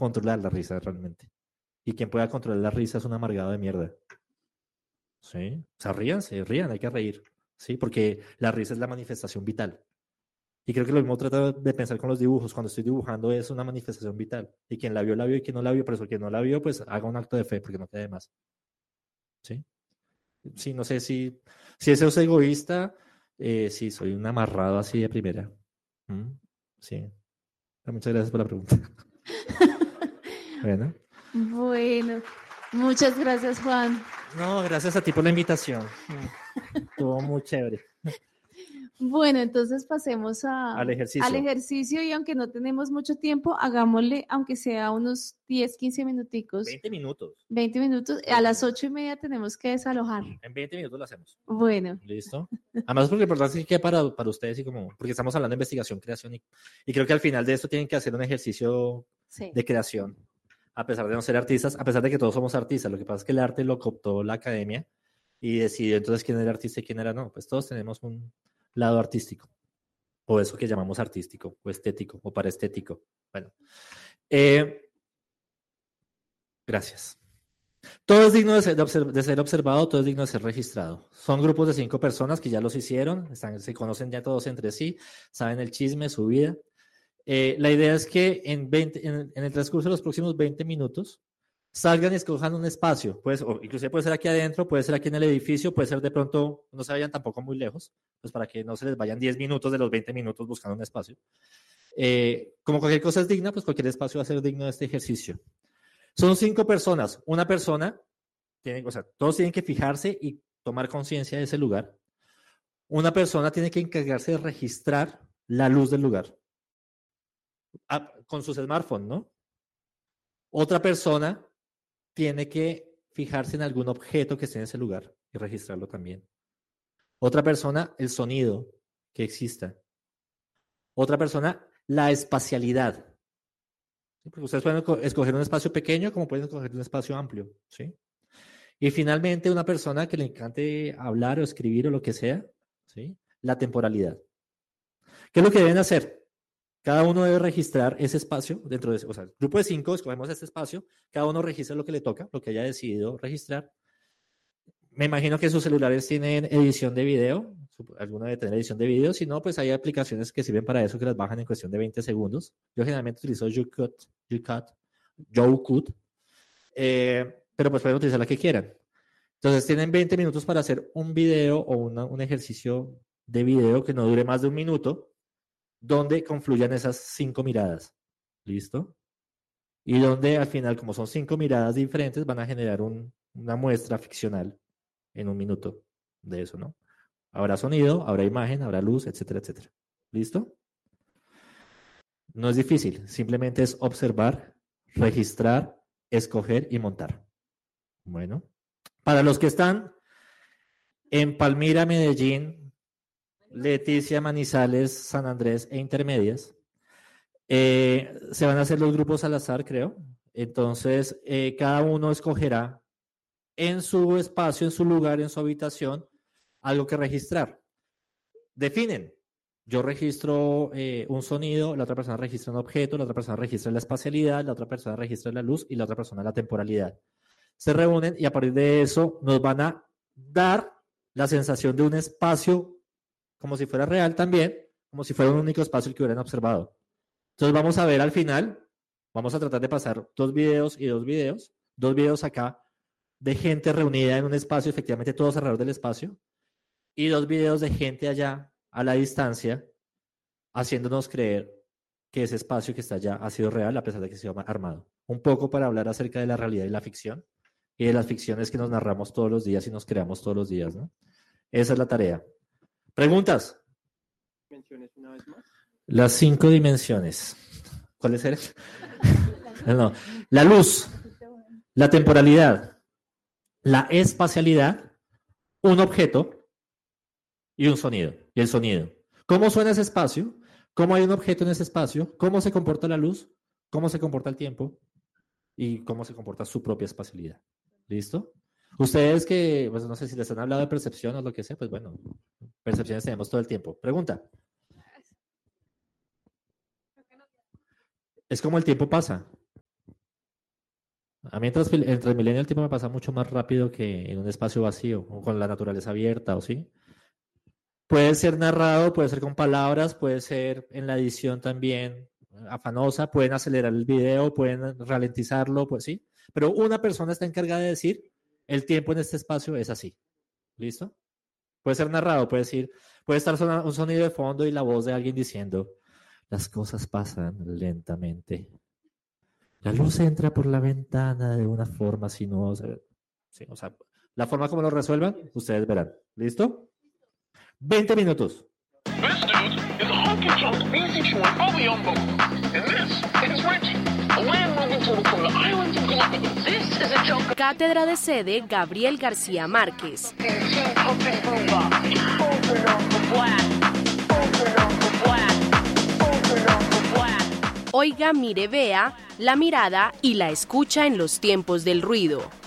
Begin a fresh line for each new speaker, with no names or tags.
controlar la risa realmente. Y quien pueda controlar la risa es un amargado de mierda. ¿Sí? O sea, rían, hay que reír. ¿Sí? Porque la risa es la manifestación vital. Y creo que lo mismo trato de pensar con los dibujos. Cuando estoy dibujando es una manifestación vital. Y quien la vio, y quien no la vio. Por eso quien no la vio, pues haga un acto de fe, porque no quede más. ¿Sí? Sí, no sé si ese es egoísta. Sí, soy un amarrado así de primera. Sí. Muchas gracias por la pregunta. Bueno.
Bueno, muchas gracias, Juan.
No, gracias a ti por la invitación. Estuvo muy chévere.
Bueno, entonces pasemos
al ejercicio.
Y aunque no tenemos mucho tiempo, hagámosle, aunque sea unos 10, 15 minuticos.
20 minutos.
20 minutos. A las 8:30 tenemos que desalojar.
En 20 minutos lo hacemos.
Bueno.
¿Listo? Además, porque por verdad es que para ustedes y como, porque estamos hablando de investigación, creación y creo que al final de esto tienen que hacer un ejercicio de creación, a pesar de no ser artistas, a pesar de que todos somos artistas. Lo que pasa es que el arte lo cooptó la academia y decidió entonces quién era artista y quién era no. Pues todos tenemos un lado artístico, o eso que llamamos artístico, o estético, o paraestético. Bueno, gracias. Todo es digno de ser observado, todo es digno de ser registrado. Son grupos de 5 personas que ya los hicieron, se conocen ya todos entre sí, saben el chisme, su vida. La idea es que en el transcurso de los próximos 20 minutos salgan y escojan un espacio, pues, o inclusive puede ser aquí adentro, puede ser aquí en el edificio, puede ser de pronto, no se vayan tampoco muy lejos, pues para que no se les vayan 10 minutos de los 20 minutos buscando un espacio. Como cualquier cosa es digna, pues cualquier espacio va a ser digno de este ejercicio. Son 5 personas, una persona, todos tienen que fijarse y tomar conciencia de ese lugar. Una persona tiene que encargarse de registrar la luz del lugar con sus smartphones, ¿no? Otra persona tiene que fijarse en algún objeto que esté en ese lugar y registrarlo también. Otra persona, el sonido que exista. Otra persona, la espacialidad. Porque ustedes pueden escoger un espacio pequeño como pueden escoger un espacio amplio, ¿sí? Y finalmente, una persona que le encante hablar o escribir o lo que sea, ¿sí? La temporalidad. ¿Qué es lo que deben hacer? Cada uno debe registrar ese espacio dentro de ese, o sea, el grupo de 5, escogemos este espacio, cada uno registra lo que le toca, lo que haya decidido registrar. Me imagino que sus celulares tienen edición de video, alguna debe tener edición de video, si no, pues hay aplicaciones que sirven para eso, que las bajan en cuestión de 20 segundos. Yo generalmente utilizo YouCut, pero pues pueden utilizar la que quieran. Entonces tienen 20 minutos para hacer un video o un ejercicio de video que no dure más de 1 minuto, donde confluyan esas 5 miradas. ¿Listo? Y donde al final, como son 5 miradas diferentes, van a generar una muestra ficcional en 1 minuto de eso, ¿no? Habrá sonido, habrá imagen, habrá luz, etcétera, etcétera. ¿Listo? No es difícil, simplemente es observar, registrar, escoger y montar. Bueno, para los que están en Palmira, Medellín, Leticia, Manizales, San Andrés e Intermedias, se van a hacer los grupos al azar, creo. Entonces, cada uno escogerá en su espacio, en su lugar, en su habitación, algo que registrar. Definen. Yo registro un sonido, la otra persona registra un objeto, la otra persona registra la espacialidad, la otra persona registra la luz y la otra persona la temporalidad. Se reúnen y a partir de eso nos van a dar la sensación de un espacio como si fuera real también, como si fuera un único espacio el que hubieran observado. Entonces vamos a ver al final, vamos a tratar de pasar 2 videos y 2 videos acá de gente reunida en un espacio, efectivamente todos alrededor del espacio, y 2 videos de gente allá a la distancia, haciéndonos creer que ese espacio que está allá ha sido real a pesar de que se llama armado. Un poco para hablar acerca de la realidad y la ficción, y de las ficciones que nos narramos todos los días y nos creamos todos los días, ¿no? Esa es la tarea. ¿Preguntas?
¿Menciones una vez más?
Las 5 dimensiones. ¿Cuáles eran? No. La luz, la temporalidad, la espacialidad, un objeto y un sonido. Y el sonido. ¿Cómo suena ese espacio? ¿Cómo hay un objeto en ese espacio? ¿Cómo se comporta la luz? ¿Cómo se comporta el tiempo? Y cómo se comporta su propia espacialidad. ¿Listo? Ustedes que, pues no sé si les han hablado de percepción o lo que sea, pues bueno, percepciones tenemos todo el tiempo. Pregunta. Es como el tiempo pasa. A mí en Transmilenio el tiempo me pasa mucho más rápido que en un espacio vacío o con la naturaleza abierta, ¿o sí? Puede ser narrado, puede ser con palabras, puede ser en la edición también afanosa, pueden acelerar el video, pueden ralentizarlo, pues sí. Pero una persona está encargada de decir, el tiempo en este espacio es así. ¿Listo? Puede ser narrado, puede estar un sonido de fondo y la voz de alguien diciendo, las cosas pasan lentamente. La luz entra por la ventana de una forma sinuosa. Sí, o sea, la forma como lo resuelvan, ustedes verán. ¿Listo? 20 minutos.
This dude is a honky-tonk easy short fully on boat. And this is Reggie, a land-moving turtle from the islands of Galapagos. This is a joke.
Cátedra de sede Gabriel García Márquez. Oiga, mire, vea, la mirada y la escucha en los tiempos del ruido.